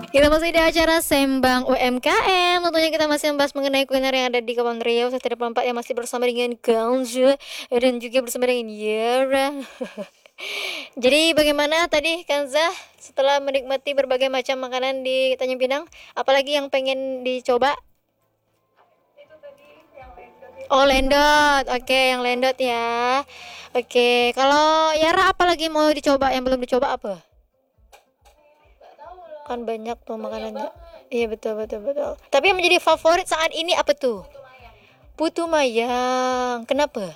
Kita masih di acara Sembang UMKM. Tentunya kita masih membahas mengenai kuliner yang ada di Kepulauan Riau. Saya tidak yang masih bersama dengan Kanza dan juga bersama dengan Yara. Jadi bagaimana tadi Kanza setelah menikmati berbagai macam makanan di Tanjung Pinang, apalagi yang pengen dicoba? Oh, lendot. Oke, yang lendot ya. Oke, kalau Yara apalagi mau dicoba yang belum dicoba apa? Kan banyak tuh makanannya. Iya, betul betul betul. Tapi yang menjadi favorit saat ini apa tuh? Putu mayang. Kenapa?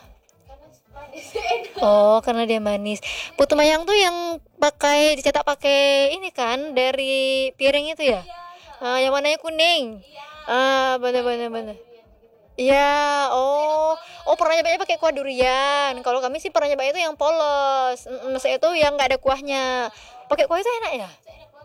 Oh, karena dia manis. Putu mayang tuh yang pakai dicetak pakai ini kan dari piring itu ya? Yang warnanya kuning. Bener bener bener. Iya, oh pernah nyobain pakai kuah durian. Kalau kami sih pernah nyobain itu yang polos. Maksudnya itu yang nggak ada kuahnya. Pakai kuah itu enak ya?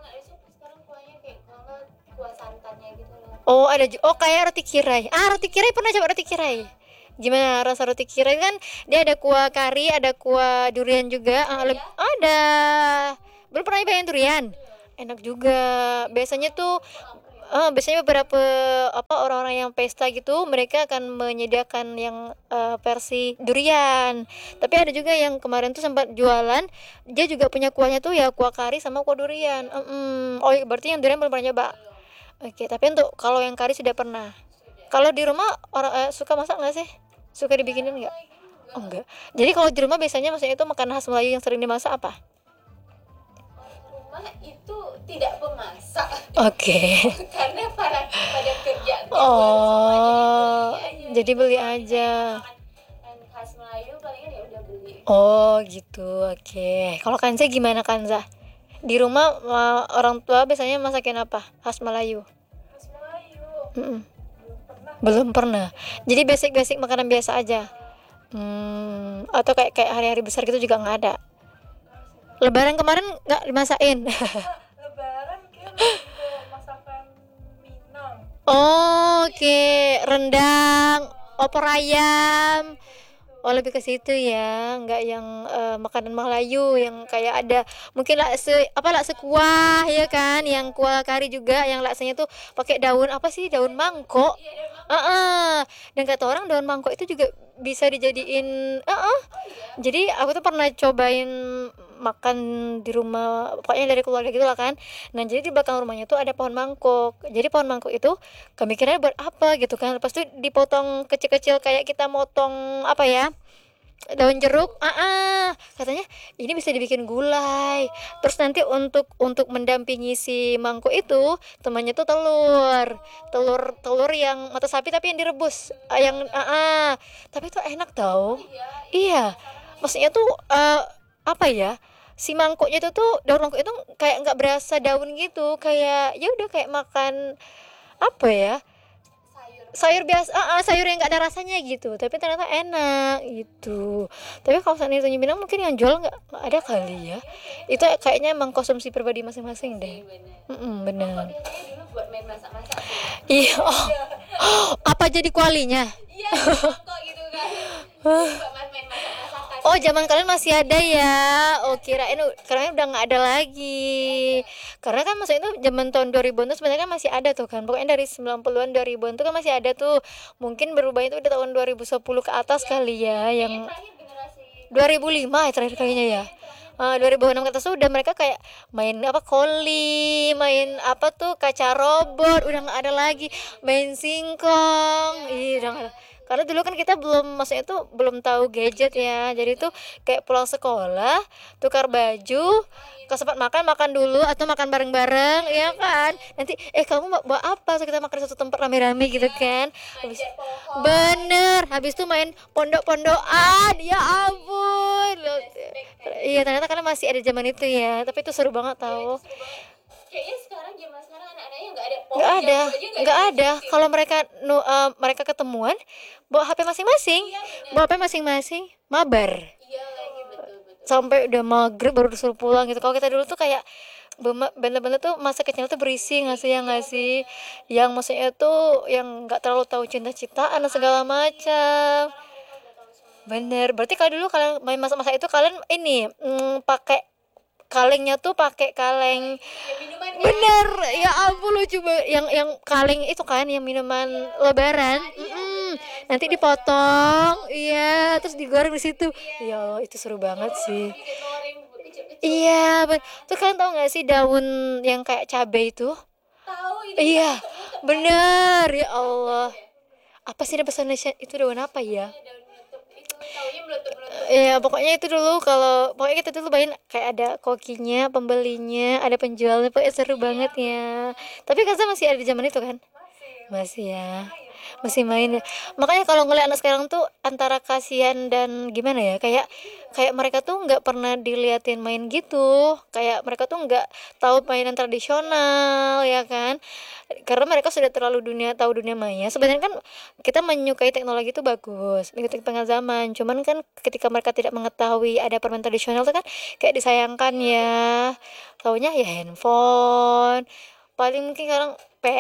Oh, oh kayak roti kirai. Roti kirai pernah coba roti kirai. Gimana rasa roti kirai kan dia ada kuah kari, ada kuah durian juga. Ada. Belum pernah nyobain durian. Enak juga. Biasanya tuh biasanya beberapa orang-orang yang pesta gitu mereka akan menyediakan yang versi durian. Tapi ada juga yang kemarin tuh sempat jualan, dia juga punya kuahnya tuh ya kuah kari sama kuah durian. Oh, berarti yang durian belum pernah nyoba. Oke, tapi untuk kalau yang kari sudah pernah. Kalau di rumah orang suka masak nggak sih? Suka dibikinin nggak? Oh enggak. Jadi kalau di rumah biasanya maksudnya itu makanan khas Melayu yang sering dimasak apa? Rumah itu tidak pemasak. Oke. Karena pada kerja Oh, jadi beli aja. Dan khas Melayu palingan ya udah beli. Oh gitu, oke. Kalau Kanza gimana Kanza? Di rumah orang tua biasanya masakin apa? Khas Melayu? Khas Melayu Mm-mm. belum pernah. Belum pernah. Jadi basic-basic makanan biasa aja. Atau kayak hari-hari besar gitu juga nggak ada. Lebaran kemarin nggak dimasakin. Lebaran kayak lebih ke masakan Minang. Oke, rendang, opor ayam. Oh, lebih ke situ ya, nggak yang makanan Melayu yang kayak ada mungkin laksa kuah ya kan, yang kuah kari juga yang laksanya tuh pakai daun apa sih, daun mangkok. Dan kata orang daun mangkok itu juga bisa dijadiin. Jadi aku tuh pernah cobain makan di rumah pokoknya dari keluarga gitu lah kan. Nah jadi di belakang rumahnya tuh ada pohon mangkok, jadi pohon mangkok itu kami kira buat apa gitu kan, lepas itu dipotong kecil-kecil kayak kita motong apa ya, daun jeruk. Katanya ini bisa dibikin gulai, terus nanti untuk mendampingi si mangkok itu temannya tuh telur yang mata sapi tapi yang direbus. Tapi itu enak tau. Iya, maksudnya tuh apa ya, si mangkoknya itu tuh daun mangkok itu kayak nggak berasa daun gitu, kayak ya udah kayak makan apa ya, sayur biasa, sayur yang nggak ada rasanya gitu, tapi ternyata enak gitu. Tapi kalau saat itu bilang mungkin yang jual nggak ada kali ya, itu kayaknya emang konsumsi pribadi masing-masing deh. Benar. Dulu buat main masak-masak. Iya. Apa jadi kualinya? Iya, kok gitu kan. Buat main masak-masakan. Oh, zaman kalian masih ada ya? Oh, kirain udah nggak ada lagi. Karena kan maksudnya itu zaman tahun 2000 tuh sebenarnya kan masih ada tuh kan. Pokoknya dari 90-an 2000-an tuh kan masih ada tuh. Mungkin berubah itu udah tahun 2010 ke atas kali ya, yang Terakhir generasi 2005 ya terakhir kayaknya ya. 2006 ke atas tuh udah mereka kayak main apa koli, main apa tuh kaca robot, udah nggak ada lagi, main singkong. Iya, udah nggak ada. Karena dulu kan kita belum, maksudnya tuh belum tahu gadget ya, jadi tuh kayak pulang sekolah tukar baju, kesempat makan dulu atau makan bareng-bareng ya kan, nanti kamu bawa apa, so kita makan di satu tempat rame-rame gitu kan. Habis, bener, habis itu main pondok-pondokan, ya ampun. Iya, ternyata karena masih ada zaman itu ya, tapi itu seru banget tau. kayaknya zaman sekarang anak-anaknya nggak ada Nggak ada, nggak ada. Kalau mereka ketemuan bawa HP masing-masing, bawa HP masing-masing, mabar iya lagi betul sampai udah maghrib baru disuruh pulang gitu. Kalau kita dulu tuh kayak bener-bener tuh masa kecil tuh berisi nggak sih, yang maksudnya tuh yang nggak terlalu tahu cinta-cintaan dan segala macam. Bener, berarti kalau dulu kalian main masa-masa itu kalian pakai kalengnya tuh pakai kaleng. minuman kan? Bener, ya lucu banget yang kaleng itu kan, yang minuman lebaran. Nanti dipotong, iya, terus digoreng di situ. Ya Allah, itu seru banget sih. Digoreng kecil-kecil. Iya, tuh kalian tahu nggak sih daun yang kayak cabai itu? Tahu itu Iya, meletup-meletup kan? bener ya Allah. Apa sih bahasa Indonesia itu, daun apa ya? Daun meletup itu taunya meletup-meletup. Ya pokoknya itu dulu, kalau pokoknya kita dulu main kayak ada kokinya, pembelinya, ada penjualnya, pokoknya seru banget ya. Tapi kan masih ada di zaman itu kan? Masih ya, masih main ya. Makanya kalau ngeliat anak sekarang tuh antara kasihan dan gimana ya, kayak kayak mereka tuh nggak pernah diliatin main gitu, kayak mereka tuh nggak tahu mainan tradisional ya kan, karena mereka sudah terlalu tahu dunia maya. Sebenarnya kan kita menyukai teknologi itu bagus, mengikuti perkembangan zaman, cuman kan ketika mereka tidak mengetahui ada permainan tradisional tuh kan kayak disayangkan ya. Taunya ya handphone, paling mungkin sekarang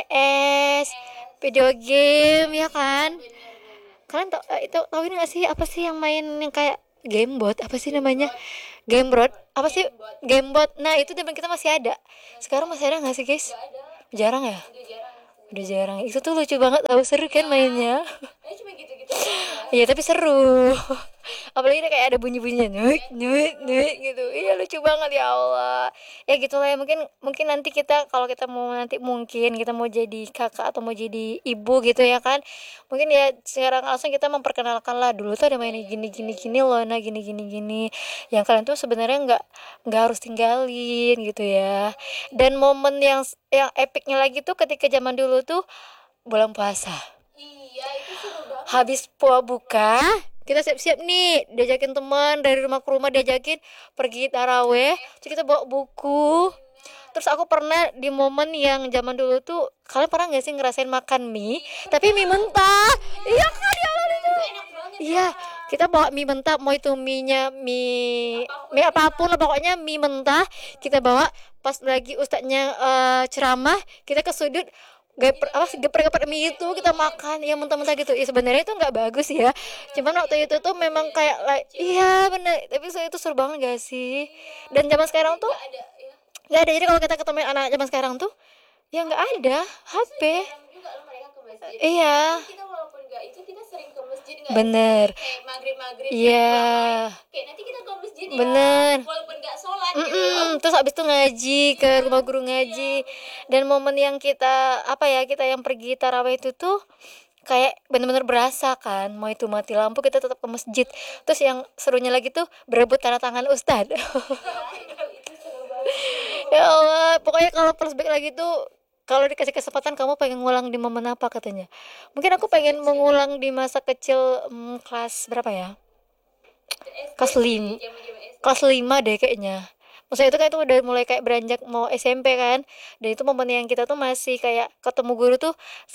PS, video game ya kan. Kalian tahu ini nggak sih, apa sih yang main yang kayak gamebot, apa sih namanya, gamebot apa sih, gamebot. Nah itu zaman kita masih ada, sekarang masih ada nggak sih guys? Jarang ya, udah jarang. Itu tuh lucu banget, tahu, seru kan mainnya. Cuma gitu-gitu. Iya tapi seru. Apalagi ini kayak ada bunyi-bunyinya, nuit nuit nuit gitu. Iya lucu banget ya Allah. Ya gitulah ya, mungkin mungkin nanti kita, kalau kita mau nanti, mungkin kita mau jadi kakak atau mau jadi ibu gitu ya kan. Mungkin ya sekarang langsung kita memperkenalkan lah, dulu tuh ada mainnya gini gini gini loh, nah gini gini gini. Yang kalian tuh sebenarnya nggak harus tinggalin gitu ya. Dan momen yang epicnya lagi tuh ketika zaman dulu tuh bulan puasa. Iya, itu seru banget. Habis buka, kita siap-siap nih, diajakin teman dari rumah ke rumah, diajakin pergi taraweh, terus kita bawa buku. Terus aku pernah di momen yang zaman dulu tuh, kalian pernah nggak sih ngerasain makan mie tapi mie mentah? Iya kan ya Allah, itu Enak banget. iya, kita bawa mie mentah, mau itu mie apapun lah, pokoknya mie mentah kita bawa. Pas lagi ustadznya ceramah, kita ke sudut geprek mie itu kita makan yang mentah-mentah gitu. Ya sebenarnya itu nggak bagus ya, cuman waktu itu tuh memang kayak iya bener, tapi itu seru banget gak sih? Dan zaman sekarang tuh Ada ya. nggak ada. Jadi kalau kita ketemu anak zaman sekarang tuh ya nggak ada HP. Jarang juga loh mereka ke masjid. Iya Kita walaupun nggak itu, kita sering ke masjid nggak? bener, Kayak maghrib iya kayak nanti kita ke masjid ya, bener. walaupun nggak sholat gitu loh. Terus abis itu ngaji ke rumah guru ngaji. Dan momen yang kita kita yang pergi tarawih itu tuh kayak bener-bener berasa kan, mau itu mati lampu kita tetap ke masjid. Terus yang serunya lagi tuh berebut tanda tangan ustad. Itu seru banget. Ya Allah, pokoknya kalau flashback lagi tuh, kalau dikasih kesempatan kamu pengen ngulang di momen apa katanya? Mungkin aku pengen mengulang di masa kecil, kelas berapa ya? Kelas 5. Zaman-zaman SD. Kelas 5 deh kayaknya. Maksudnya itu kan itu udah mulai kayak beranjak mau SMP kan. Dan itu momen yang kita tuh masih kayak ketemu guru tuh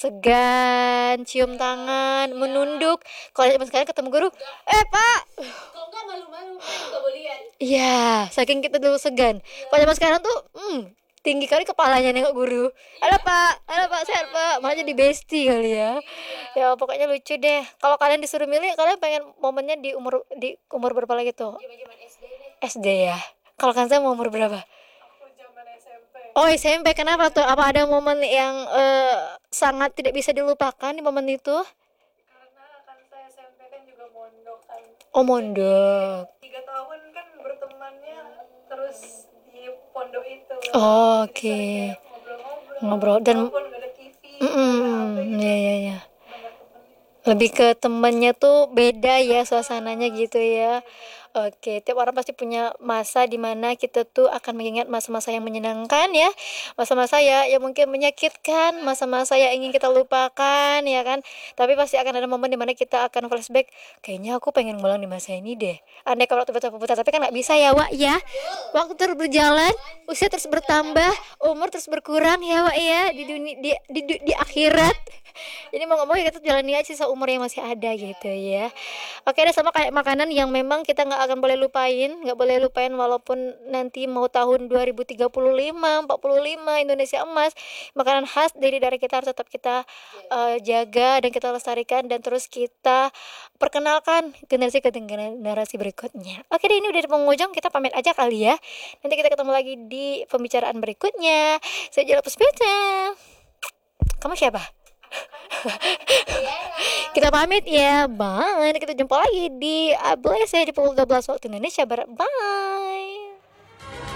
segan, cium tangan, menunduk. Kalau zaman sekarang ketemu guru, Pak. Kalau nggak malu-malu, nggak boleh lihat. Iya, saking kita dulu segan. Kalau zaman sekarang tuh, tinggi kali kepalanya nengok guru. Halo Pak, sehat Pak. Malah jadi bestie kali ya. Ya pokoknya lucu deh. Kalau kalian disuruh milih, kalian pengen momennya di umur berapa lagi tuh? Zaman-zaman SD deh. SD ya. Kalau kan saya mau umur berapa? Aku zaman SMP. Oh SMP, kenapa tuh? Apa ada momen yang sangat tidak bisa dilupakan di momen itu? Karena kan saya SMP kan juga mondok kan. Oh mondok. 3 tahun kan bertemannya terus di pondok itu. Oh, Jadi oke. sering kayak ngobrol-ngobrol. Ngobrol dan Walaupun nggak ada TV, nggak ada HP gitu, ya. banyak temennya. Lebih ke temennya tuh beda ya suasananya gitu ya. Oke, tiap orang pasti punya masa di mana kita tuh akan mengingat masa-masa yang menyenangkan ya, masa-masa ya yang mungkin menyakitkan, masa-masa yang ingin kita lupakan ya kan. Tapi pasti akan ada momen di mana kita akan flashback, kayaknya aku pengen ngulang di masa ini deh. Andai kalau tiba-tiba putar, tapi kan nggak bisa ya Wak ya. Waktu terus berjalan, usia terus bertambah, umur terus berkurang ya Wak ya, di dunia di akhirat. Jadi mau ngomong ya kita jalani aja sisa umur yang masih ada gitu ya. Oke deh, sama kayak makanan yang memang kita nggak akan boleh lupain, nggak boleh lupain walaupun nanti mau tahun 2035, 45 Indonesia emas, makanan khas dari kita harus tetap kita jaga dan kita lestarikan dan terus kita perkenalkan generasi ke generasi berikutnya. Oke deh, ini udah di penghujung, kita pamit aja kali ya. Nanti kita ketemu lagi di pembicaraan berikutnya. Saya Jala Puspita. Kamu siapa? Kita pamit ya. Bye. Kita jumpa lagi di Ablese di pukul 12 waktu Indonesia Barat. Bye.